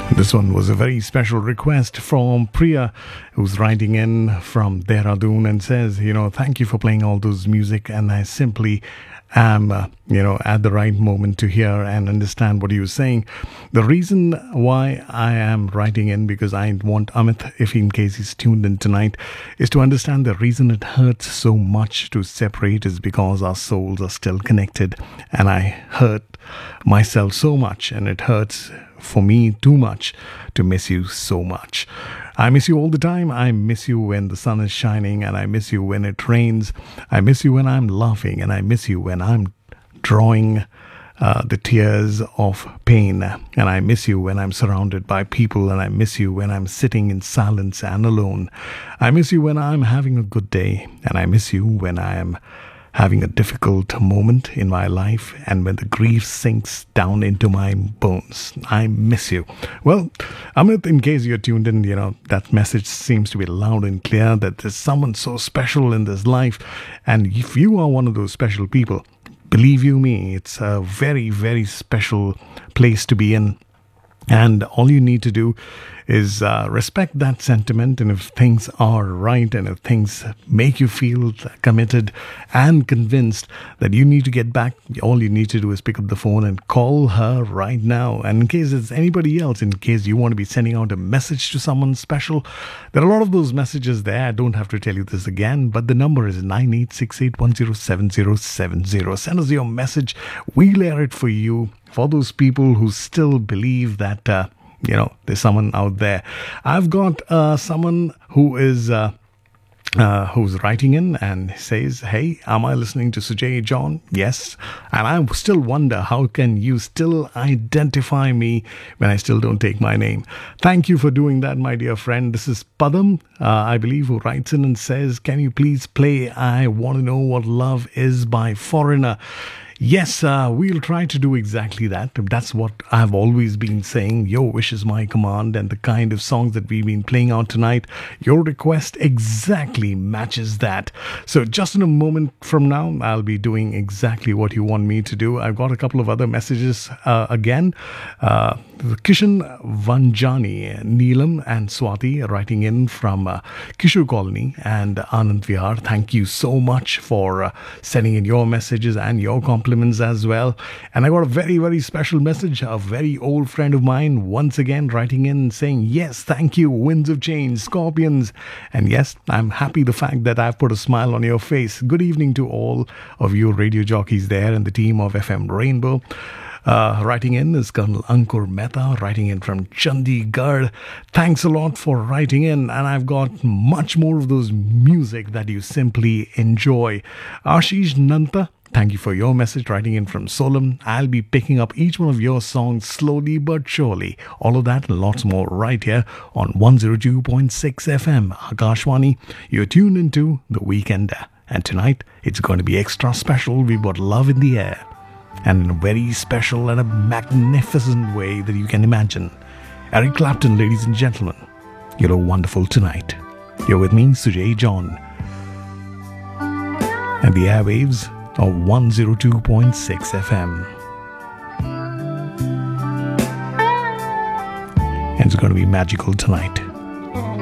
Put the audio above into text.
This one was a very special request from Priya, who's writing in from Dehradun and says, thank you for playing all those music, and I simply am, at the right moment to hear and understand what he was saying. The reason why I am writing in, because I want Amit, if in case he's tuned in tonight, is to understand the reason it hurts so much to separate is because our souls are still connected, and I hurt myself so much, and it hurts for me too much to miss you so much. I miss you all the time. I miss you when the sun is shining, and I miss you when it rains. I miss you when I'm laughing, and I miss you when I'm drawing the tears of pain. And I miss you when I'm surrounded by people, and I miss you when I'm sitting in silence and alone. I miss you when I'm having a good day, and I miss you when I am having a difficult moment in my life, and when the grief sinks down into my bones. I miss you. Well, Amit, in case you're tuned in, that message seems to be loud and clear, that there's someone so special in this life. And if you are one of those special people, believe you me, it's a very, very special place to be in. And all you need to do is respect that sentiment, and if things are right, and if things make you feel committed and convinced that you need to get back, all you need to do is pick up the phone and call her right now. And in case it's anybody else, in case you want to be sending out a message to someone special, there are a lot of those messages there. I don't have to tell you this again, but the number is 9868107070. Send us your message. We'll air it for you. For those people who still believe that, there's someone out there. I've got someone who is who's writing in and says, hey, am I listening to Sujay John? Yes. And I still wonder, how can you still identify me when I still don't take my name? Thank you for doing that, my dear friend. This is Padam, I believe, who writes in and says, can you please play I Want to Know What Love Is by Foreigner? Yes, we'll try to do exactly that. That's what I've always been saying. Your wish is my command, and the kind of songs that we've been playing out tonight, your request exactly matches that. So just in a moment from now, I'll be doing exactly what you want me to do. I've got a couple of other messages again. Kishan Vanjani, Neelam and Swati writing in from Kishore Colony and Anand Vihar. Thank you so much for sending in your messages and your compliments as well. And I got a very, very special message. A very old friend of mine once again writing in saying, yes, thank you, Winds of Change, Scorpions. And yes, I'm happy the fact that I've put a smile on your face. Good evening to all of you radio jockeys there and the team of FM Rainbow. Writing in is Colonel Ankur Mehta, writing in from Chandigarh. Thanks a lot for writing in, and I've got much more of those music that you simply enjoy. Ashish Nanta, thank you for your message, writing in from Solam. I'll be picking up each one of your songs slowly but surely. All of that and lots more right here on 102.6 FM Akashwani. You're tuned into The Weekender, and tonight it's going to be extra special. We've got Love in the Air, and in a very special and a magnificent way that you can imagine. Eric Clapton, ladies and gentlemen, you're wonderful tonight. You're with me, Sujay John, and the airwaves of 102.6 FM. And it's going to be magical tonight.